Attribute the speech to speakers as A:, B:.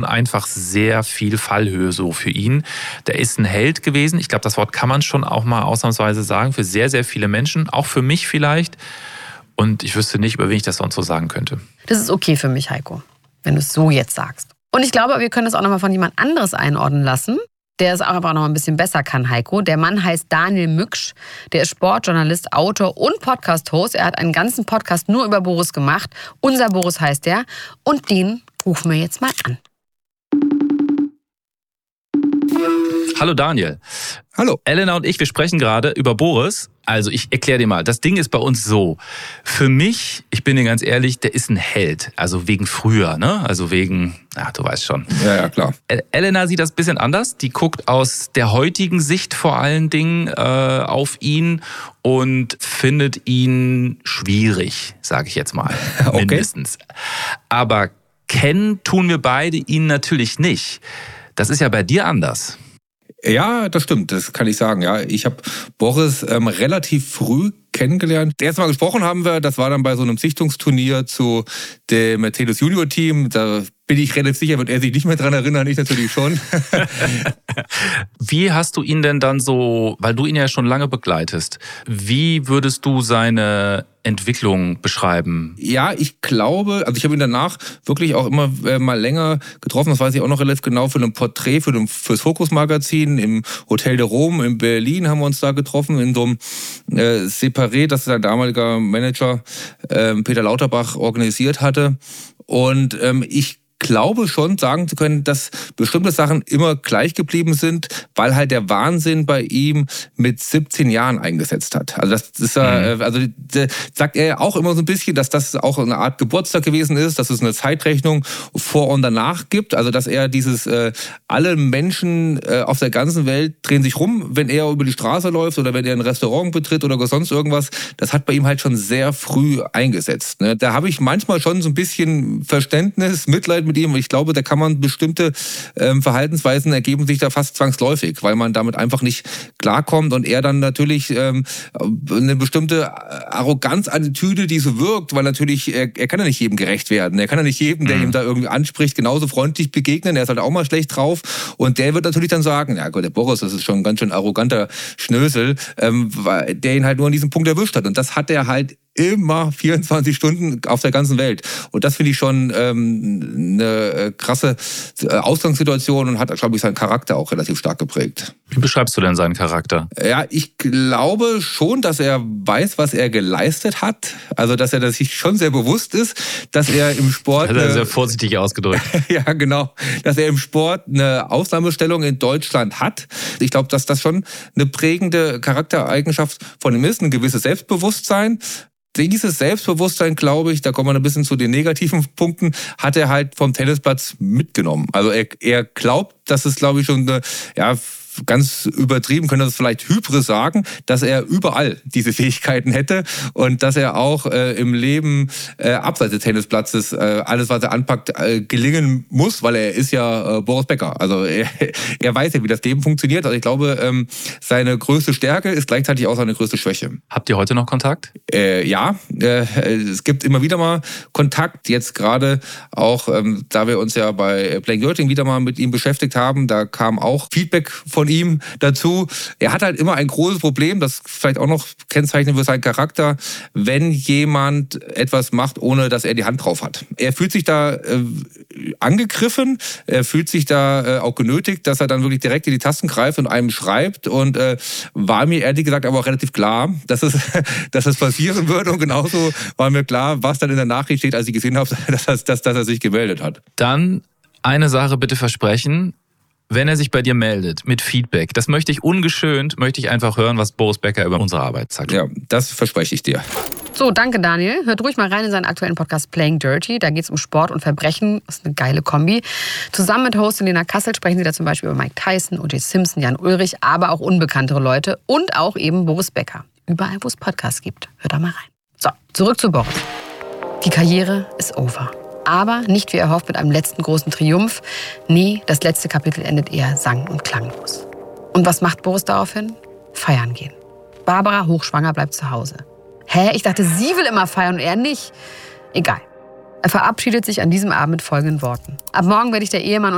A: einfach sehr viel Fallhöhe so für ihn. Der ist ein Held gewesen. Ich glaube, das Wort kann man schon auch mal ausnahmsweise sagen, für sehr, sehr viele Menschen, auch für mich vielleicht. Und ich wüsste nicht, über wen ich das sonst so sagen könnte.
B: Das ist okay für mich, Heiko, wenn du es so jetzt sagst. Und ich glaube, wir können das auch nochmal von jemand anderes einordnen lassen, der es auch einfach noch ein bisschen besser kann, Heiko. Der Mann heißt Daniel Mücksch, der ist Sportjournalist, Autor und Podcast-Host. Er hat einen ganzen Podcast nur über Boris gemacht. Unser Boris heißt der. Und den rufen wir jetzt mal an.
A: Hallo Daniel.
C: Hallo.
A: Elena und ich, wir sprechen gerade über Boris. Also ich erkläre dir mal, das Ding ist bei uns so. Für mich, ich bin dir ganz ehrlich, der ist ein Held. Also wegen früher, ne? Also wegen, du weißt schon.
C: Ja, klar.
A: Elena sieht das ein bisschen anders. Die guckt aus der heutigen Sicht vor allen Dingen auf ihn und findet ihn schwierig, sage ich jetzt mal.
C: Okay.
A: Mindestens. Aber kennen tun wir beide ihn natürlich nicht. Das ist ja bei dir anders.
C: Ja, das stimmt, das kann ich sagen. Ja, ich habe Boris relativ früh kennengelernt. Das erste Mal gesprochen haben wir, das war dann bei so einem Sichtungsturnier zu dem Mercedes Junior Team. Da bin ich relativ sicher, wird er sich nicht mehr dran erinnern, ich natürlich schon.
A: Wie hast du ihn denn dann so, weil du ihn ja schon lange begleitest, wie würdest du seine Entwicklung beschreiben?
C: Ja, ich glaube, also ich habe ihn danach wirklich auch immer mal länger getroffen, das weiß ich auch noch relativ genau, für ein Porträt fürs Fokus-Magazin im Hotel de Rome in Berlin haben wir uns da getroffen, in so einem Separé, das sein damaliger Manager Peter Lauterbach organisiert hatte. Und ich glaube schon sagen zu können, dass bestimmte Sachen immer gleich geblieben sind, weil halt der Wahnsinn bei ihm mit 17 Jahren eingesetzt hat. Also das ist sagt er ja auch immer so ein bisschen, dass das auch eine Art Geburtstag gewesen ist, dass es eine Zeitrechnung vor und danach gibt. Also dass er dieses alle Menschen auf der ganzen Welt drehen sich rum, wenn er über die Straße läuft oder wenn er ein Restaurant betritt oder sonst irgendwas. Das hat bei ihm halt schon sehr früh eingesetzt. Ne? Da habe ich manchmal schon so ein bisschen Verständnis, Mitleid mit ihm. Ich glaube, da kann man bestimmte Verhaltensweisen ergeben sich da fast zwangsläufig, weil man damit einfach nicht klarkommt und er dann natürlich eine bestimmte Arroganz-Attitüde, die so wirkt, weil natürlich, er kann ja nicht jedem gerecht werden. Er kann ja nicht jedem, der ihm da irgendwie anspricht, genauso freundlich begegnen. Er ist halt auch mal schlecht drauf und der wird natürlich dann sagen, ja Gott, der Boris, das ist schon ein ganz schön arroganter Schnösel, der ihn halt nur an diesem Punkt erwischt hat. Und das hat er halt immer 24 Stunden auf der ganzen Welt. Und das finde ich schon eine krasse Ausgangssituation und hat, glaube ich, seinen Charakter auch relativ stark geprägt.
A: Wie beschreibst du denn seinen Charakter?
C: Ja, ich glaube schon, dass er weiß, was er geleistet hat. Also, dass er sich schon sehr bewusst ist, dass er im Sport...
A: Das ist sehr vorsichtig ausgedrückt.
C: Ja, genau. Dass er im Sport eine Ausnahmestellung in Deutschland hat. Ich glaube, dass das schon eine prägende Charaktereigenschaft von ihm ist, ein gewisses Selbstbewusstsein. Dieses Selbstbewusstsein, glaube ich, da kommen wir ein bisschen zu den negativen Punkten, hat er halt vom Tennisplatz mitgenommen. Also er glaubt, dass es, glaube ich, schon eine, ganz übertrieben, können wir das vielleicht Hybris sagen, dass er überall diese Fähigkeiten hätte und dass er auch im Leben abseits des Tennisplatzes alles, was er anpackt, gelingen muss, weil er ist ja Boris Becker. Also er weiß ja, wie das Leben funktioniert. Also ich glaube, seine größte Stärke ist gleichzeitig auch seine größte Schwäche.
A: Habt ihr heute noch Kontakt?
C: Ja, es gibt immer wieder mal Kontakt. Jetzt gerade auch, da wir uns ja bei Playing Dirty wieder mal mit ihm beschäftigt haben, da kam auch Feedback von ihm dazu. Er hat halt immer ein großes Problem, das vielleicht auch noch kennzeichnet für seinen Charakter, wenn jemand etwas macht, ohne dass er die Hand drauf hat. Er fühlt sich da angegriffen, er fühlt sich da auch genötigt, dass er dann wirklich direkt in die Tasten greift und einem schreibt und war mir ehrlich gesagt aber auch relativ klar, dass es passieren würde und genauso war mir klar, was dann in der Nachricht steht, als ich gesehen habe, dass er sich gemeldet hat.
A: Dann eine Sache bitte versprechen. Wenn er sich bei dir meldet mit Feedback, das möchte ich einfach hören, was Boris Becker über unsere Arbeit sagt.
C: Ja, das verspreche ich dir.
B: So, danke Daniel. Hört ruhig mal rein in seinen aktuellen Podcast Playing Dirty. Da geht es um Sport und Verbrechen. Das ist eine geile Kombi. Zusammen mit Hostin Lena Kassel sprechen sie da zum Beispiel über Mike Tyson, O.J. Simpson, Jan Ulrich, aber auch unbekanntere Leute und auch eben Boris Becker. Überall, wo es Podcasts gibt. Hört da mal rein. So, zurück zu Boris. Die Karriere ist over. Aber nicht wie erhofft mit einem letzten großen Triumph. Nee, das letzte Kapitel endet eher sang- und klanglos. Und was macht Boris daraufhin? Feiern gehen. Barbara, hochschwanger, bleibt zu Hause. Hä? Ich dachte, sie will immer feiern und er nicht. Egal. Er verabschiedet sich an diesem Abend mit folgenden Worten. Ab morgen werde ich der Ehemann